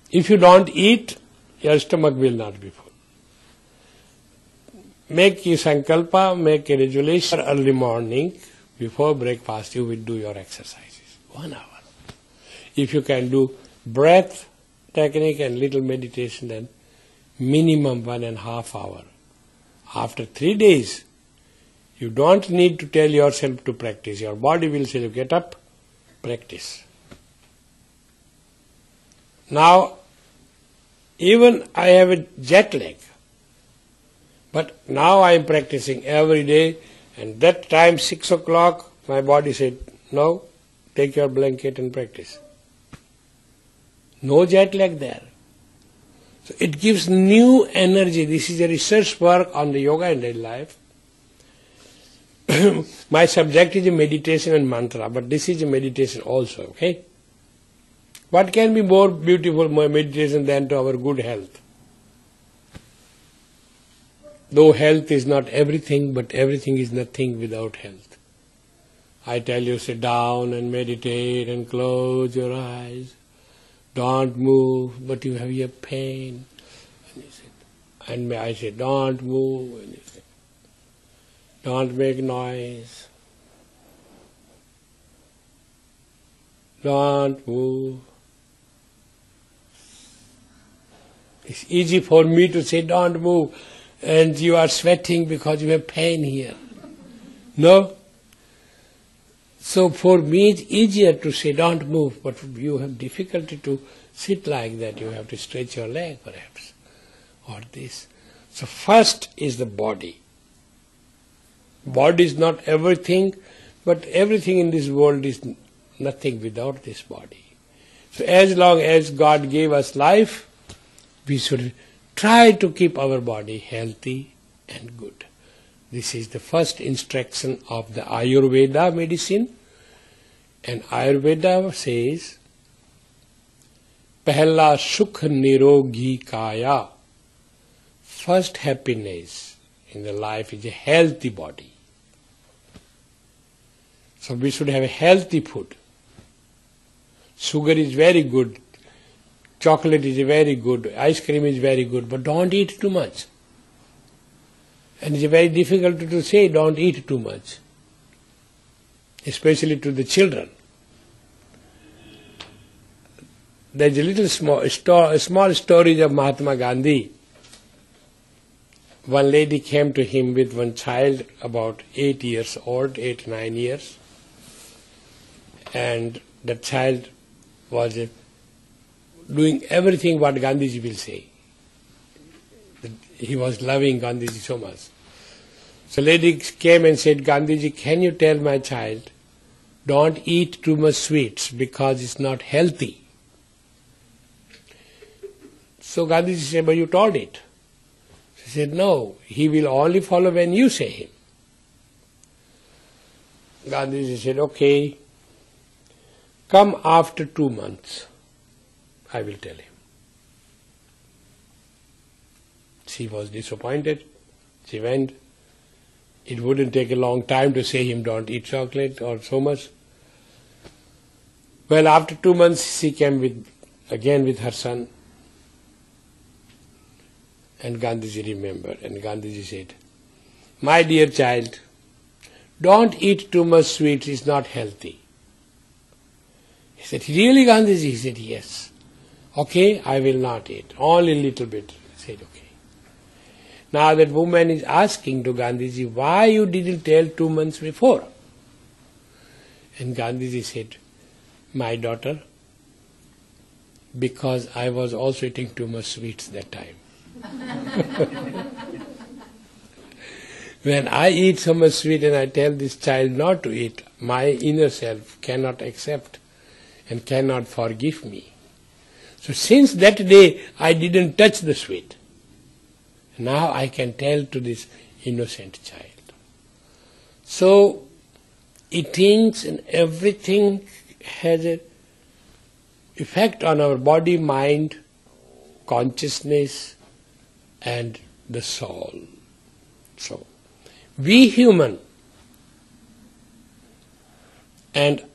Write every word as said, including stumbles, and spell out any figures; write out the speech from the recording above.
If you don't eat, your stomach will not be full. Make a sankalpa, make a resolution early morning, before breakfast you will do your exercises, one hour. If you can do breath technique and little meditation, then minimum one and a half hour. After three days, you don't need to tell yourself to practice. Your body will say, get up, practice. Now, even I have a jet lag, but now I am practicing every day, and that time, six o'clock, my body said, no, take your blanket and practice. No jet lag there. So it gives new energy. This is a research work on the yoga and daily life. My subject is a meditation and mantra, but this is a meditation also, okay? What can be more beautiful meditation than to our good health? Though health is not everything, but everything is nothing without health. I tell you, sit down and meditate and close your eyes. Don't move, but you have your pain. And, you say, and I say, don't move. And you say, don't make noise. Don't move. It's easy for me to say, don't move, and you are sweating because you have pain here. No? So for me it's easier to say, don't move, but you have difficulty to sit like that. You have to stretch your leg perhaps, or this. So first is the body. Body is not everything, but everything in this world is nothing without this body. So as long as God gave us life, we should try to keep our body healthy and good. This is the first instruction of the Ayurveda medicine. And Ayurveda says, Pehla Sukh Nirogi Kaya. First happiness in the life is a healthy body. So we should have a healthy food. Sugar is very good. Chocolate is very good. Ice cream is very good. But don't eat too much. And it's very difficult to say don't eat too much. Especially to the children. There's a little small, sto- small story of Mahatma Gandhi. One lady came to him with one child about eight years old, eight, nine years. And the child was uh, doing everything what Gandhiji will say. He was loving Gandhiji so much. So lady came and said, Gandhiji, can you tell my child, don't eat too much sweets because it's not healthy. So Gandhiji said, but you told it. She said, no, he will only follow when you say him. Gandhiji said, okay, come after two months, I will tell him. She was disappointed. She went. It wouldn't take a long time to say him, don't eat chocolate or so much. Well, after two months, she came with again with her son. And Gandhiji remembered. And Gandhiji said, my dear child, don't eat too much sweets, it's not healthy. He said, really, Gandhiji? He said, yes. Okay, I will not eat. Only a little bit. He said, okay. Now that woman is asking to Gandhiji, why you didn't tell two months before? And Gandhiji said, my daughter, because I was also eating too much sweets that time. When I eat so much sweet and I tell this child not to eat, my inner self cannot accept and cannot forgive me. So since that day, I didn't touch the sweet. Now I can tell to this innocent child. So, eatings and everything has an effect on our body, mind, consciousness, and the soul. So, we human and